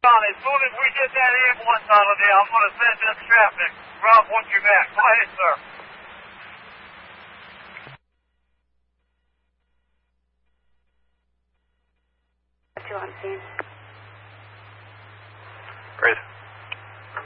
As soon as we get that ambulance out of there, I'm going to send this traffic. Rob, once you're back. Go ahead, sir. You on scene?